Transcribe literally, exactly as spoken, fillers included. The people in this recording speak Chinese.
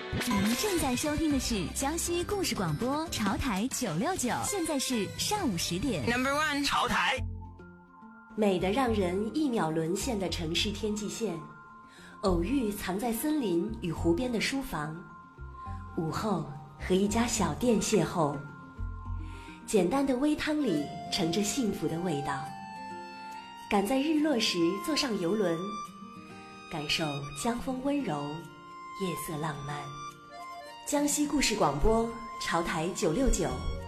您正在收听的是江西故事广播潮台九六九，现在是上午十点。 Number one， 潮台。 美得让人一秒沦陷的城市天际线，偶遇藏在森林与湖边的书房，午后和一家小店邂逅，简单的微汤里盛着幸福的味道。赶在日落时坐上游轮，感受江风温柔，夜色浪漫。江西故事广播潮台九六九。